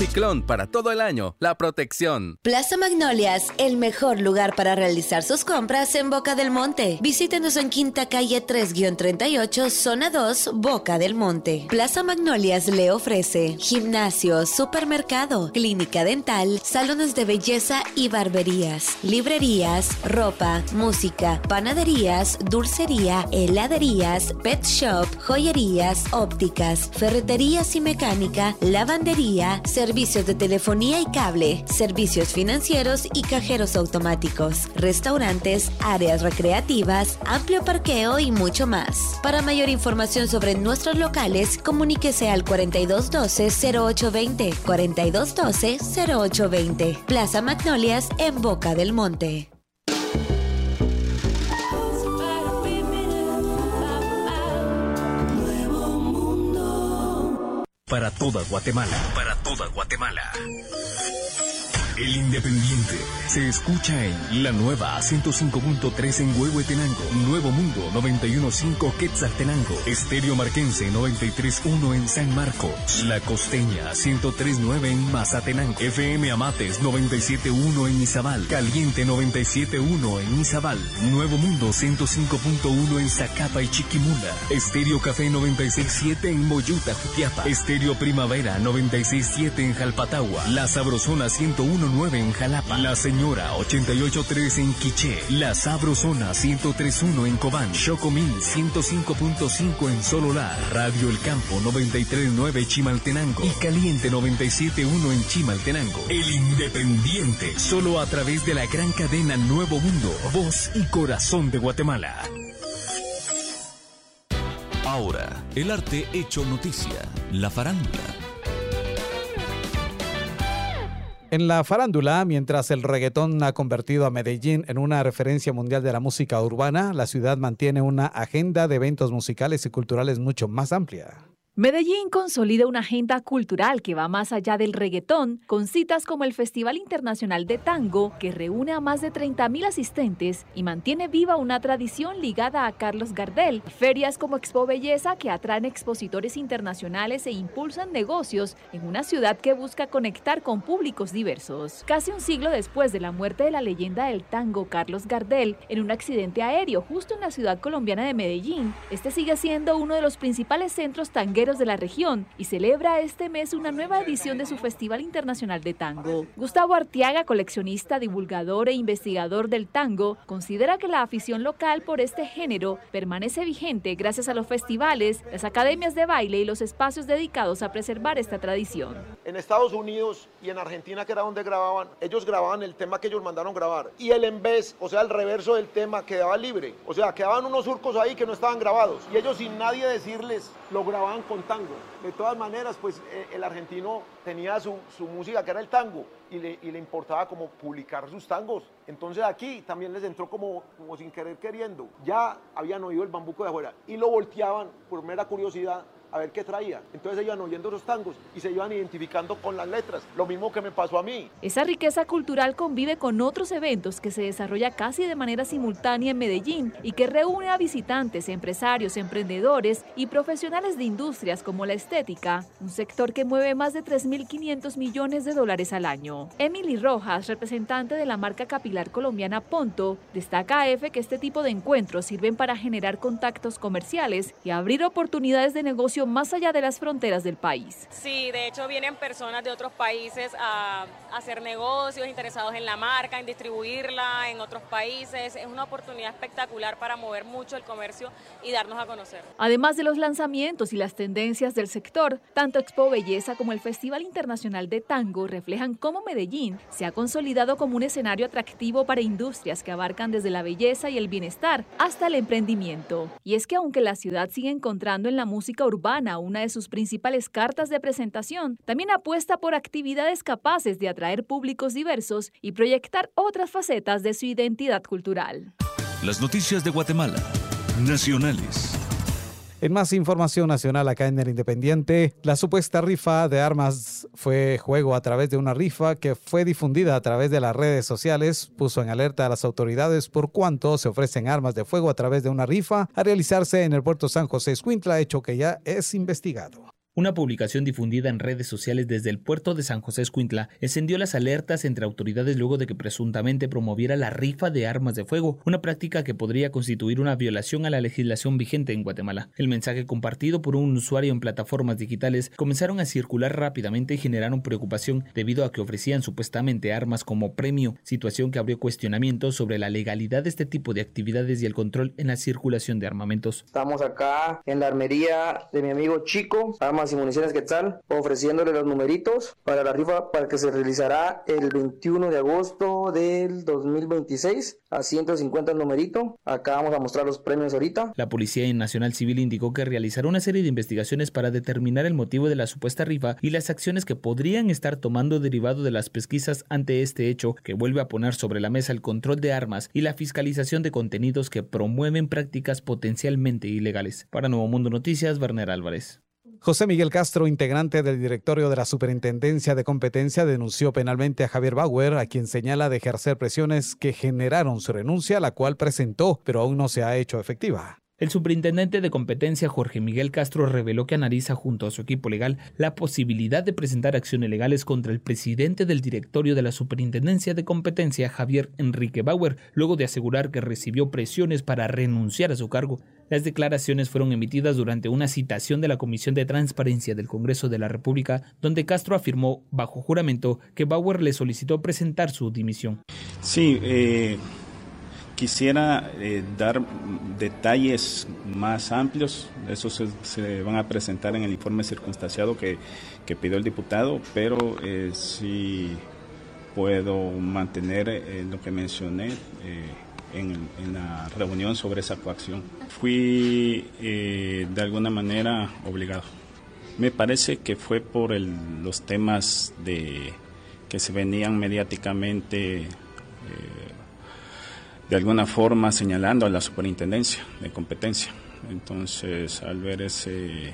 Ciclón, para todo el año, la protección. Plaza Magnolias, el mejor lugar para realizar sus compras en Boca del Monte. Visítenos en Quinta Calle 3-38, Zona 2, Boca del Monte. Plaza Magnolias le ofrece gimnasio, supermercado, clínica dental, salones de belleza y barberías, librerías, ropa, música, panaderías, dulcería, heladerías, pet shop, joyerías, ópticas, ferreterías y mecánica, lavandería, servicios de telefonía y cable, servicios financieros y cajeros automáticos, restaurantes, áreas recreativas, amplio parqueo y mucho más. Para mayor información sobre nuestros locales, comuníquese al 4212-0820, 4212-0820. Plaza Magnolias en Boca del Monte. Para toda Guatemala. Para toda Guatemala. El Independiente se escucha en la nueva 105.3 en Huehuetenango, Nuevo Mundo 91.5 Quetzaltenango, Estéreo Marquense 93.1 en San Marcos, La Costeña 103.9 en Mazatenango, FM Amates 97.1 en Izabal, Caliente 97.1 en Izabal, Nuevo Mundo 105.1 en Zacapa y Chiquimula, Estéreo Café 96.7 en Moyuta, Jutiapa, Estéreo Primavera 96.7 en Jalpatagua, La Sabrosona 101.9 en Jalapa, La Señora 88.3 en Quiché, La Sabrosona 103.1 en Cobán, Chocomil 105.5 en Sololá, Radio El Campo 93.9 Chimaltenango y Caliente 97.1 en Chimaltenango. El Independiente, solo a través de la gran cadena Nuevo Mundo, voz y corazón de Guatemala. Ahora, el arte hecho noticia, la farándula. En la farándula, mientras el reggaetón ha convertido a Medellín en una referencia mundial de la música urbana, la ciudad mantiene una agenda de eventos musicales y culturales mucho más amplia. Medellín consolida una agenda cultural que va más allá del reggaetón, con citas como el Festival Internacional de Tango, que reúne a más de 30.000 asistentes y mantiene viva una tradición ligada a Carlos Gardel, ferias como Expo Belleza que atraen expositores internacionales e impulsan negocios en una ciudad que busca conectar con públicos diversos. Casi un siglo después de la muerte de la leyenda del tango Carlos Gardel en un accidente aéreo justo en la ciudad colombiana de Medellín, este sigue siendo uno de los principales centros tangueros de la región y celebra este mes una nueva edición de su Festival Internacional de Tango. Gustavo Arteaga, coleccionista, divulgador e investigador del tango, considera que la afición local por este género permanece vigente gracias a los festivales, las academias de baile y los espacios dedicados a preservar esta tradición. En Estados Unidos y en Argentina, que era donde grababan, ellos grababan el tema que ellos mandaron grabar y el en vez, o sea, el reverso del tema quedaba libre, o sea, quedaban unos surcos ahí que no estaban grabados y ellos sin nadie decirles lo grababan con tango. De todas maneras, pues el argentino tenía su música que era el tango y le importaba como publicar sus tangos. Entonces aquí también les entró como sin querer queriendo. Ya habían oído el bambuco de afuera y lo volteaban por mera curiosidad a ver qué traía. Entonces iban oyendo los tangos y se iban identificando con las letras. Lo mismo que me pasó a mí. Esa riqueza cultural convive con otros eventos que se desarrolla casi de manera simultánea en Medellín y que reúne a visitantes, empresarios, emprendedores y profesionales de industrias como la estética, un sector que mueve más de 3.500 millones de dólares al año. Emily Rojas, representante de la marca capilar colombiana Ponto, destaca a EFE que este tipo de encuentros sirven para generar contactos comerciales y abrir oportunidades de negocio más allá de las fronteras del país. Sí, de hecho vienen personas de otros países a hacer negocios, interesados en la marca, en distribuirla en otros países. Es una oportunidad espectacular para mover mucho el comercio y darnos a conocer. Además de los lanzamientos y las tendencias del sector, tanto Expo Belleza como el Festival Internacional de Tango reflejan cómo Medellín se ha consolidado como un escenario atractivo para industrias que abarcan desde la belleza y el bienestar hasta el emprendimiento. Y es que aunque la ciudad sigue encontrando en la música urbana una de sus principales cartas de presentación, también apuesta por actividades capaces de atraer públicos diversos y proyectar otras facetas de su identidad cultural. Las noticias de Guatemala, nacionales. En más información nacional acá en El Independiente, la supuesta rifa de armas fue juego a través de una rifa que fue difundida a través de las redes sociales, puso en alerta a las autoridades por cuánto se ofrecen armas de fuego a través de una rifa a realizarse en el puerto San José Escuintla, hecho que ya es investigado. Una publicación difundida en redes sociales desde el puerto de San José Escuintla encendió las alertas entre autoridades luego de que presuntamente promoviera la rifa de armas de fuego, una práctica que podría constituir una violación a la legislación vigente en Guatemala. El mensaje compartido por un usuario en plataformas digitales comenzaron a circular rápidamente y generaron preocupación debido a que ofrecían supuestamente armas como premio, situación que abrió cuestionamientos sobre la legalidad de este tipo de actividades y el control en la circulación de armamentos. Estamos acá en la armería de mi amigo Chico, Armas y Municiones Quetzal, ofreciéndole los numeritos para la rifa para que se realizará el 21 de agosto del 2026 a 150 el numerito. Acá vamos a mostrar los premios ahorita. La Policía Nacional Civil indicó que realizará una serie de investigaciones para determinar el motivo de la supuesta rifa y las acciones que podrían estar tomando derivado de las pesquisas ante este hecho, que vuelve a poner sobre la mesa el control de armas y la fiscalización de contenidos que promueven prácticas potencialmente ilegales. Para Nuevo Mundo Noticias, Werner Álvarez. José Miguel Castro, integrante del directorio de la Superintendencia de Competencia, denunció penalmente a Javier Bauer, a quien señala de ejercer presiones que generaron su renuncia, la cual presentó, pero aún no se ha hecho efectiva. El superintendente de competencia Jorge Miguel Castro reveló que analiza junto a su equipo legal la posibilidad de presentar acciones legales contra el presidente del directorio de la Superintendencia de Competencia, Javier Enrique Bauer, luego de asegurar que recibió presiones para renunciar a su cargo. Las declaraciones fueron emitidas durante una citación de la Comisión de Transparencia del Congreso de la República, donde Castro afirmó bajo juramento que Bauer le solicitó presentar su dimisión. Sí, quisiera dar detalles más amplios, esos se van a presentar en el informe circunstanciado que pidió el diputado, pero sí puedo mantener lo que mencioné en la reunión sobre esa coacción. Fui de alguna manera obligado. Me parece que fue por los temas que se venían mediáticamente de alguna forma señalando a la superintendencia de competencia. Entonces, al ver ese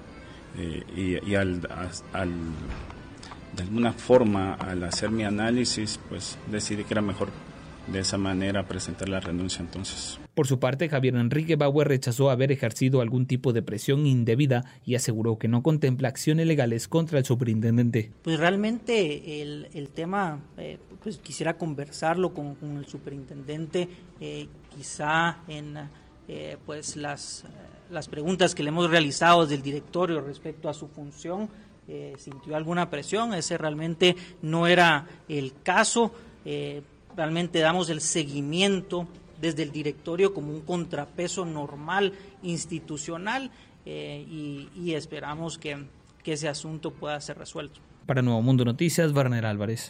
de alguna forma al hacer mi análisis, pues decidí que era mejor de esa manera presentar la renuncia entonces. Por su parte, Javier Enrique Bauer rechazó haber ejercido algún tipo de presión indebida y aseguró que no contempla acciones legales contra el superintendente. Pues realmente el tema, pues quisiera conversarlo con el superintendente, quizá en pues las preguntas que le hemos realizado desde el directorio respecto a su función, sintió alguna presión. Ese realmente no era el caso. Realmente damos el seguimiento desde el directorio como un contrapeso normal, institucional, y esperamos que ese asunto pueda ser resuelto. Para Nuevo Mundo Noticias, Werner Álvarez.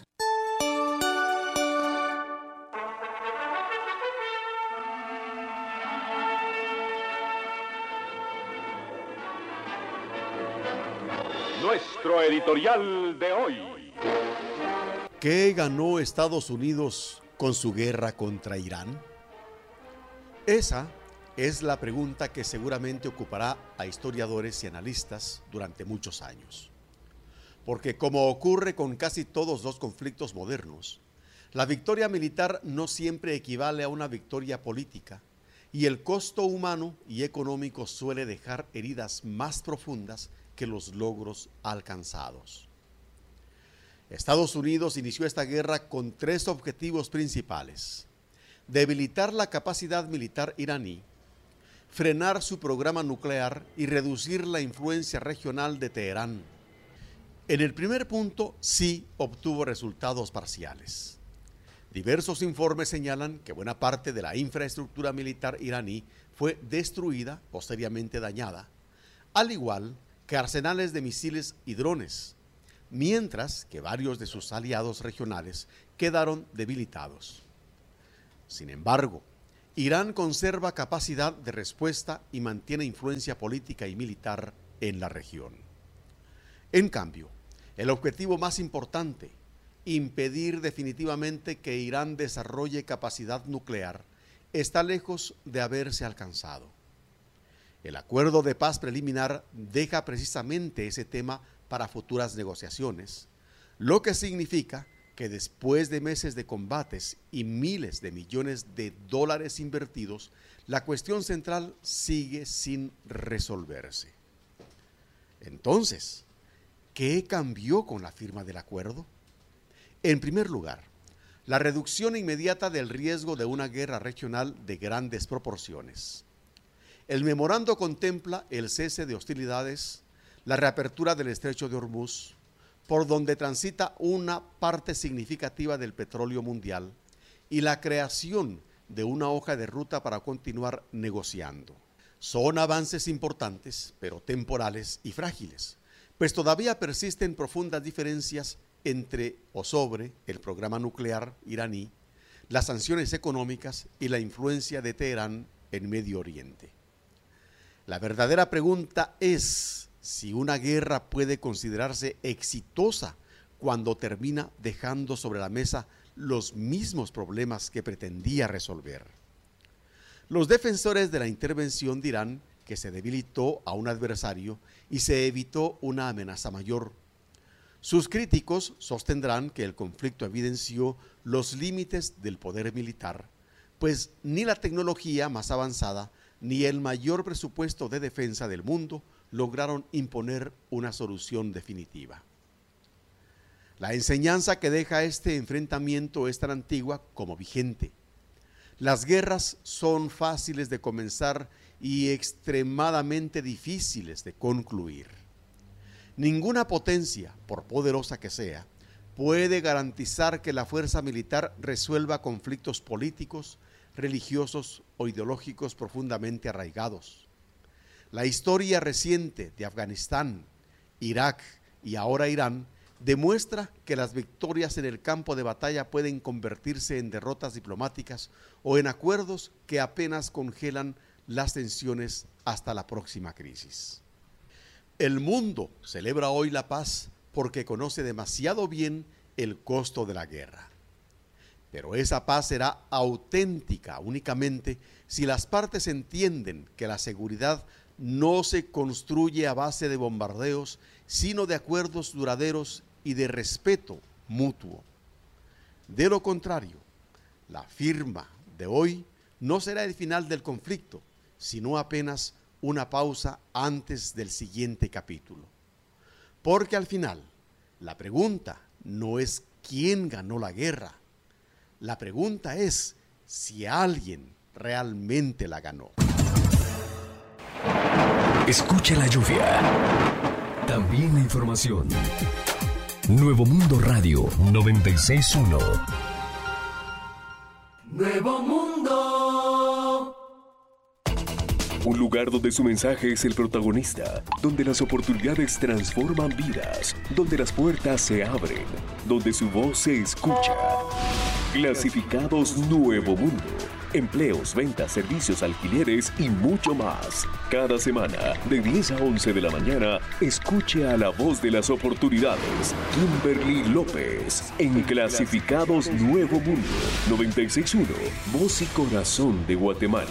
Nuestro editorial de hoy. ¿Qué ganó Estados Unidos con su guerra contra Irán? Esa es la pregunta que seguramente ocupará a historiadores y analistas durante muchos años. Porque como ocurre con casi todos los conflictos modernos, la victoria militar no siempre equivale a una victoria política, y el costo humano y económico suele dejar heridas más profundas que los logros alcanzados. Estados Unidos inició esta guerra con 3 objetivos principales: debilitar la capacidad militar iraní, frenar su programa nuclear y reducir la influencia regional de Teherán. En el primer punto sí obtuvo resultados parciales. Diversos informes señalan que buena parte de la infraestructura militar iraní fue destruida o seriamente dañada, al igual que arsenales de misiles y drones, mientras que varios de sus aliados regionales quedaron debilitados. Sin embargo, Irán conserva capacidad de respuesta y mantiene influencia política y militar en la región. En cambio, el objetivo más importante, impedir definitivamente que Irán desarrolle capacidad nuclear, está lejos de haberse alcanzado. El acuerdo de paz preliminar deja precisamente ese tema para futuras negociaciones, lo que significa que después de meses de combates y miles de millones de dólares invertidos, la cuestión central sigue sin resolverse. Entonces, ¿qué cambió con la firma del acuerdo? En primer lugar, la reducción inmediata del riesgo de una guerra regional de grandes proporciones. El memorando contempla el cese de hostilidades, la reapertura del estrecho de Hormuz, por donde transita una parte significativa del petróleo mundial, y la creación de una hoja de ruta para continuar negociando. Son avances importantes, pero temporales y frágiles, pues todavía persisten profundas diferencias entre o sobre el programa nuclear iraní, las sanciones económicas y la influencia de Teherán en Medio Oriente. La verdadera pregunta es si una guerra puede considerarse exitosa cuando termina dejando sobre la mesa los mismos problemas que pretendía resolver. Los defensores de la intervención dirán que se debilitó a un adversario y se evitó una amenaza mayor. Sus críticos sostendrán que el conflicto evidenció los límites del poder militar, pues ni la tecnología más avanzada ni el mayor presupuesto de defensa del mundo lograron imponer una solución definitiva. La enseñanza que deja este enfrentamiento es tan antigua como vigente. Las guerras son fáciles de comenzar y extremadamente difíciles de concluir. Ninguna potencia, por poderosa que sea, puede garantizar que la fuerza militar resuelva conflictos políticos, religiosos o ideológicos profundamente arraigados. La historia reciente de Afganistán, Irak y ahora Irán demuestra que las victorias en el campo de batalla pueden convertirse en derrotas diplomáticas o en acuerdos que apenas congelan las tensiones hasta la próxima crisis. El mundo celebra hoy la paz porque conoce demasiado bien el costo de la guerra. Pero esa paz será auténtica únicamente si las partes entienden que la seguridad no se construye a base de bombardeos, sino de acuerdos duraderos y de respeto mutuo. De lo contrario, la firma de hoy no será el final del conflicto, sino apenas una pausa antes del siguiente capítulo. Porque al final, la pregunta no es quién ganó la guerra. La pregunta es si alguien realmente la ganó. Escucha la lluvia. También la información. Nuevo Mundo Radio 96.1. Nuevo Mundo. Un lugar donde su mensaje es el protagonista, donde las oportunidades transforman vidas, donde las puertas se abren, donde su voz se escucha. Clasificados Nuevo Mundo. Empleos, ventas, servicios, alquileres y mucho más. Cada semana, de 10 a 11 de la mañana, escuche a la voz de las oportunidades, Kimberly López, en Clasificados Nuevo Mundo, 96.1, voz y corazón de Guatemala.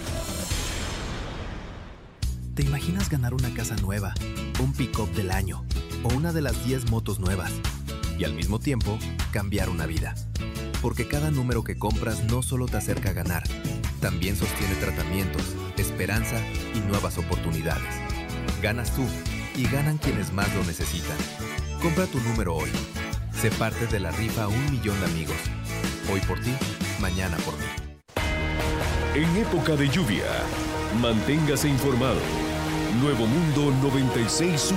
¿Te imaginas ganar una casa nueva, un pick-up del año o una de las 10 motos nuevas? Y al mismo tiempo, cambiar una vida. Porque cada número que compras no solo te acerca a ganar, también sostiene tratamientos, esperanza y nuevas oportunidades. Ganas tú y ganan quienes más lo necesitan. Compra tu número hoy. Sé parte de la rifa 1 millón de amigos. Hoy por ti, mañana por mí. En época de lluvia, manténgase informado. Nuevo Mundo 96.1.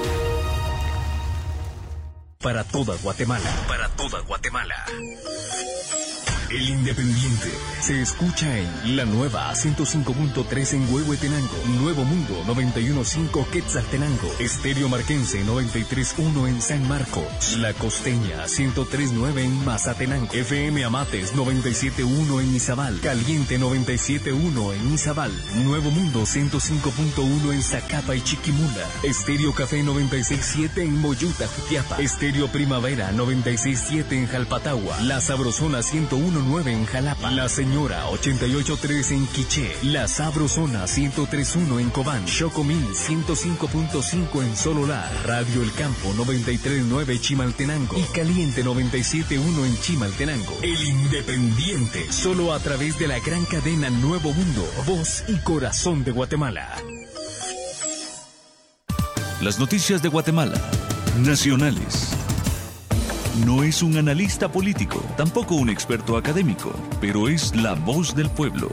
Para toda Guatemala. Para toda Guatemala. El Independiente se escucha en la nueva 105.3 en Huehuetenango, Nuevo Mundo 91.5 Quetzaltenango, Estéreo Marquense 93.1 en San Marcos, La Costeña 103.9 en Mazatenango, FM Amates 97.1 en Izabal, Caliente 97.1 en Izabal, Nuevo Mundo 105.1 en Zacapa y Chiquimula, Estéreo Café 96.7 en Moyuta, Jutiapa, Estéreo Primavera 96.7 en Jalpatagua, La Sabrosona 101.9 en Jalapa, La Señora 88.3 en Quiché, La Sabrosona 103.1 en Cobán, Chocomil 105.5 en Sololá, Radio El Campo 93.9 Chimaltenango y Caliente 97.1 en Chimaltenango. El Independiente, solo a través de la gran cadena Nuevo Mundo, voz y corazón de Guatemala. Las noticias de Guatemala. Nacionales. No es un analista político, tampoco un experto académico, pero es la voz del pueblo.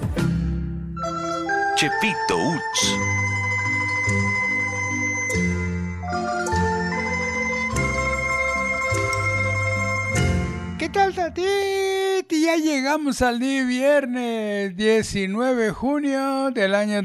Chepito Uch. ¿Qué tal, Tatiti? Ya llegamos al día viernes 19 de junio del año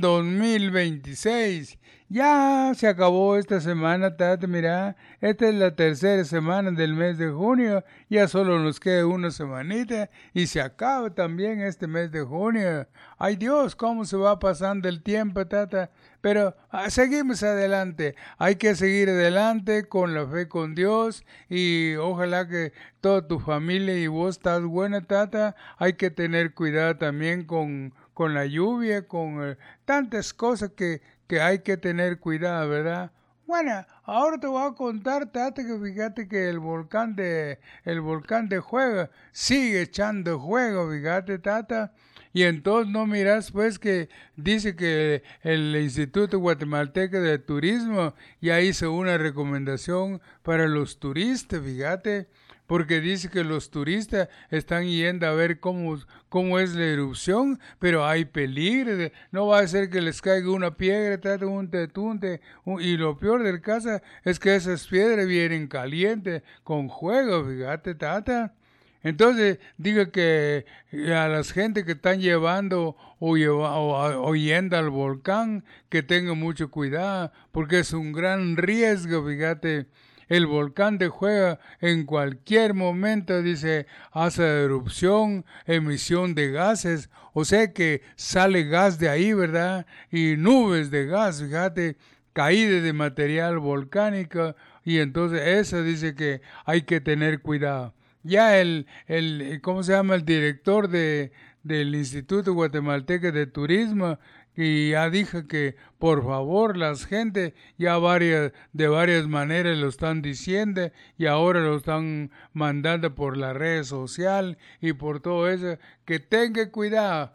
2026. Ya se acabó esta semana, Tati, mira, esta es la tercera semana del mes de junio, ya solo nos queda una semanita y se acaba también este mes de junio. Ay Dios, cómo se va pasando el tiempo, Tata, pero seguimos adelante, hay que seguir adelante con la fe con Dios y ojalá que toda tu familia y vos estás buena, Tata, hay que tener cuidado también con la lluvia, con tantas cosas que hay que tener cuidado, ¿verdad? Bueno, ahora te voy a contar, Tata, que fíjate que el volcán de Juega sigue echando fuego, fíjate, Tata. Y entonces no miras, pues, que dice que el Instituto Guatemalteco de Turismo ya hizo una recomendación para los turistas, fíjate. Porque dice que los turistas están yendo a ver cómo es la erupción, pero hay peligro, no va a ser que les caiga una piedra, un tetunte, y lo peor del caso es que esas piedras vienen calientes, con fuego, fíjate, Tata. Entonces, digo que a las gente que están llevando o yendo al volcán, que tengan mucho cuidado, porque es un gran riesgo, fíjate. El volcán de Juega en cualquier momento, dice, hace erupción, emisión de gases, o sea que sale gas de ahí, ¿verdad? Y nubes de gas, fíjate, caída de material volcánico, y entonces eso dice que hay que tener cuidado. Ya ¿cómo se llama? El director del Instituto Guatemalteco de Turismo, y ya dije que por favor las gente ya de varias maneras lo están diciendo y ahora lo están mandando por la red social y por todo eso, que tenga cuidado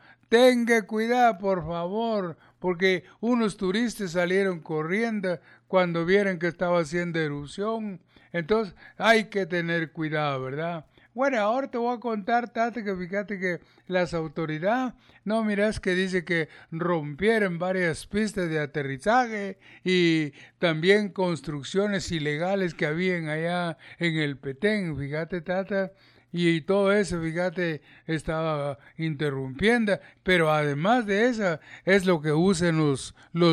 por favor, porque unos turistas salieron corriendo cuando vieron que estaba haciendo erupción, entonces hay que tener cuidado, ¿verdad? Bueno, ahora te voy a contar, Tata, que fíjate que las autoridades, no miras que dice que rompieron varias pistas de aterrizaje y también construcciones ilegales que habían allá en el Petén, fíjate, Tata. Y todo eso, fíjate, estaba interrumpiendo, pero además de eso, es lo que usan los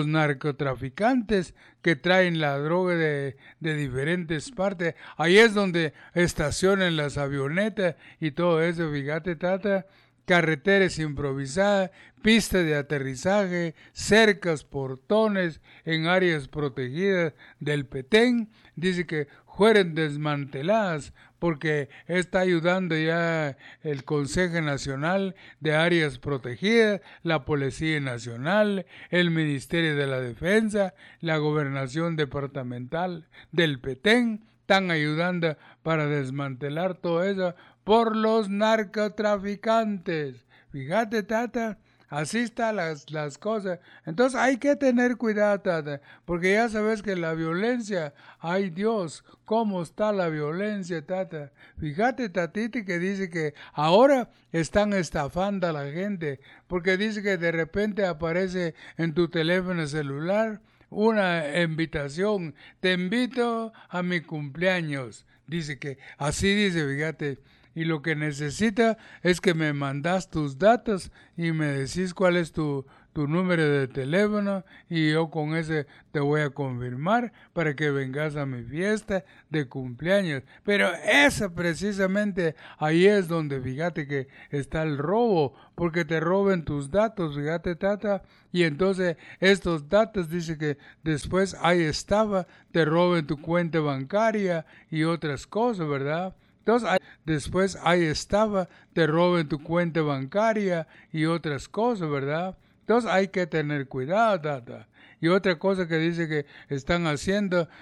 narcotraficantes que traen la droga de diferentes partes. Ahí es donde estacionan las avionetas y todo eso, fíjate, Tata. Carreteras improvisadas, pistas de aterrizaje, cercas, portones en áreas protegidas del Petén. Dice que fueron desmanteladas porque está ayudando ya el Consejo Nacional de Áreas Protegidas, la Policía Nacional, el Ministerio de la Defensa, la Gobernación Departamental del Petén, están ayudando para desmantelar todo eso por los narcotraficantes. Fíjate, Tata, así están las cosas. Entonces hay que tener cuidado, Tata, porque ya sabes que la violencia, ay Dios, cómo está la violencia, Tata. Fíjate, Tatiti, que dice que ahora están estafando a la gente, porque dice que de repente aparece en tu teléfono celular una invitación, te invito a mi cumpleaños. Dice que, así dice, fíjate, y lo que necesita es que me mandas tus datos y me decís cuál es tu número de teléfono y yo con ese te voy a confirmar para que vengas a mi fiesta de cumpleaños. Pero esa precisamente ahí es donde fíjate que está el robo, porque te roben tus datos, fíjate, Tata, y entonces estos datos dice que después hay estafa, te roben tu cuenta bancaria y otras cosas, ¿verdad? Entonces, después hay estafa, te roben tu cuenta bancaria y otras cosas, ¿verdad? Entonces hay que tener cuidado, Tata. Y otra cosa que dice que están haciendo,